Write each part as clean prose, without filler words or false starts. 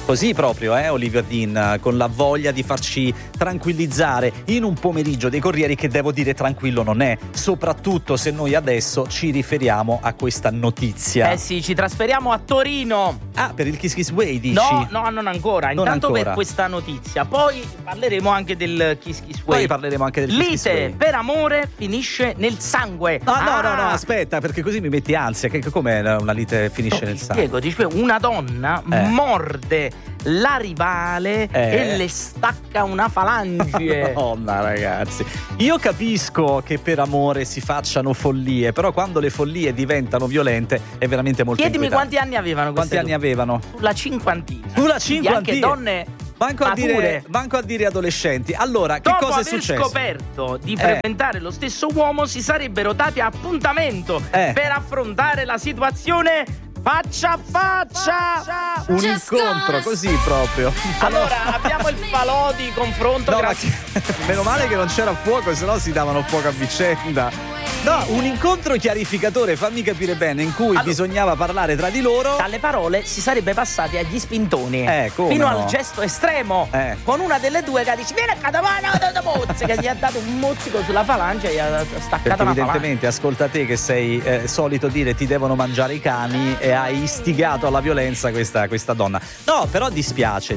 Così proprio, Oliver Dean, con la voglia di farci tranquillizzare in un pomeriggio dei Corrieri che, devo dire, tranquillo non è, soprattutto se noi adesso ci riferiamo a questa notizia. Eh sì, ci trasferiamo a Torino. Ah, per il Kiss Kiss Way, dici? No, non ancora. Non Intanto ancora. Per questa notizia. Poi parleremo anche del Kiss Kiss Way. Poi parleremo anche del Kiss Kiss Way. Lite per amore finisce nel sangue. No, aspetta, perché così mi metti ansia. Com'è una lite finisce nel sangue? Spiego, dice una donna morde la rivale e le stacca una falange. Madonna, ragazzi, io capisco che per amore si facciano follie, però quando le follie diventano violente è veramente molto Chiedimi inquietante. quanti anni avevano queste Quanti anni avevano? Sulla cinquantina. Sulla Quindi anche cinquantina? donne Manco a dire adolescenti. Allora, che dopo cosa è aver successo? scoperto di frequentare lo stesso uomo, si sarebbero dati appuntamento per affrontare la situazione faccia a faccia. Un incontro così proprio. Allora abbiamo il falò di confronto. No, grazie. Meno male che non c'era fuoco, sennò si davano fuoco a vicenda. No, un incontro chiarificatore, fammi capire bene, in cui bisognava parlare tra di loro. Dalle parole si sarebbe passati agli spintoni, come fino no? al gesto estremo, con una delle due che dice vieni a cadavana che gli ha dato un mozzico sulla falange e gli ha staccato Perché una evidentemente, ascolta te che sei solito dire ti devono mangiare i cani, e hai istigato alla violenza questa donna. No, però dispiace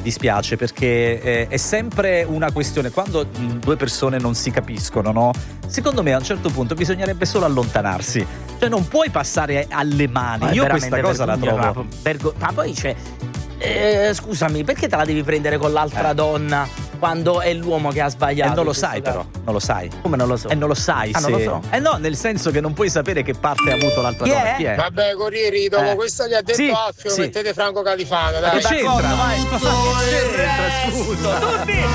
perché è sempre una questione, quando due persone non si capiscono, no? Secondo me a un certo punto bisognerebbe solo allontanarsi, cioè non puoi passare alle mani. Io questa cosa la trovo ma poi c'è scusami, perché te la devi prendere con l'altra donna quando è l'uomo che ha sbagliato? Non lo sai, però non lo sai. Come non lo so? Non lo sai. Non lo so. No, nel senso che non puoi sapere che parte ha avuto l'altra donna. Chi è? Vabbè, Corrieri, dopo questa gli ha detto Alfio, mettete Franco Califano, dai. Che c'entra? Vai. Scusa. Tutti